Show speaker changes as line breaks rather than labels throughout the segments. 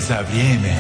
za vrijeme.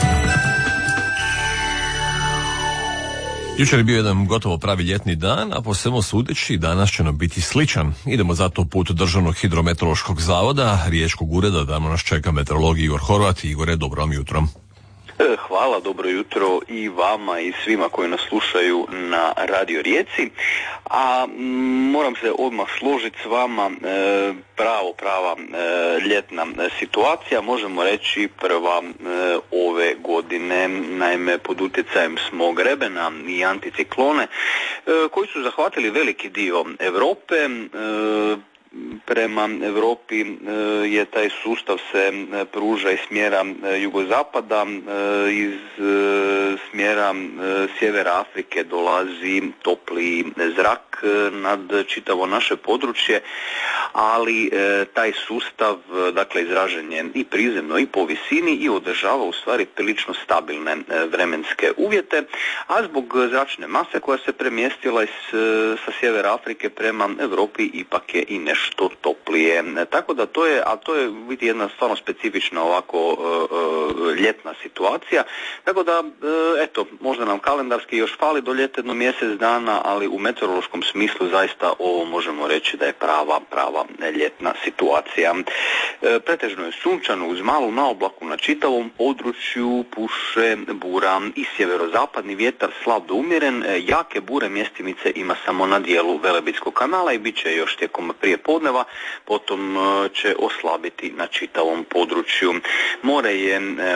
Jučer je bio jedan gotovo pravi ljetni dan, a po svemu sudeći danas će nam biti sličan. Idemo zato put Državnog hidrometeorološkog zavoda, Riječkog ureda, da nas čeka meteorolog Igor Horvat. Igore, dobro vam jutro.
Hvala, dobro jutro i vama i svima koji nas slušaju na Radio Rijeci. A moram se odmah složiti s vama, prava ljetna situacija, možemo reći prva ove godine, naime pod utjecajem smo grebena i anticiklone koji su zahvatili veliki dio Europe. Prema Europi je taj sustav se pruža iz smjera jugozapada, iz smjera sjevera Afrike dolazi topliji zrak nad čitavo naše područje, ali taj sustav, dakle, izražen je i prizemno i po visini i održava u stvari prilično stabilne vremenske uvjete, a zbog zračne mase koja se premjestila sa sjevera Afrike prema Europi ipak je i nešto toplije. Tako da to je biti jedna stvarno specifična ovako ljetna situacija. Tako da, eto, možda nam kalendarski još fali do ljeta jedno mjesec dana, ali u meteorološkom smislu zaista ovo možemo reći da je prava ljetna situacija. Pretežno je sunčano uz malu naoblaku na čitavom području, puše bura i sjeverozapadni vjetar slab do umjeren, jake bure mjestimice ima samo na dijelu Velebitskog kanala i bit će još tijekom prijepodneva, potom će oslabiti na čitavom području. More je